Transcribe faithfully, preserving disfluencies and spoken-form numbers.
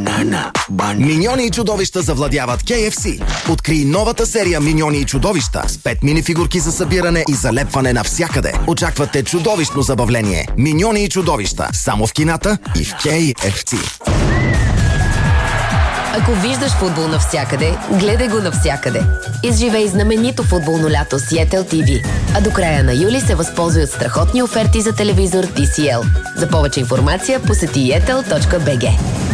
Банана. Банана. Миньони и чудовища завладяват кей еф си. Откри новата серия Миньони и чудовища с пет минифигурки за събиране и залепване навсякъде. Очаквате чудовищно забавление. Миньони и чудовища. Само в кината и в кей еф си. Ако виждаш футбол навсякъде, гледай го навсякъде. Изживей знаменито футболно лято с Yettel ти ви. А до края на юли се възползвай от страхотни оферти за телевизор ти си ел. За повече информация посети йетел точка би джи.